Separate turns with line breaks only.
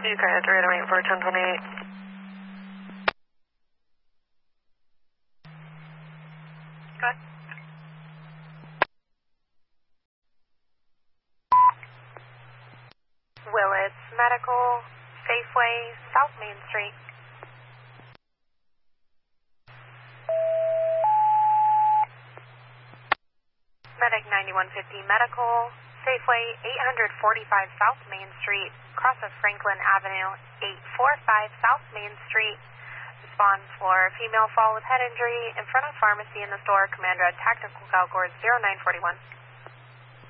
You guys are ready for 1028. Good. Willits Medical, Safeway, South Main Street. Medic 9150 Medical, Safeway, 845 South Main Street, cross of Franklin Avenue, 845 South Main Street. Respond for female fall with head injury in front of pharmacy in the store. Commander at Tactical Calcord 0941.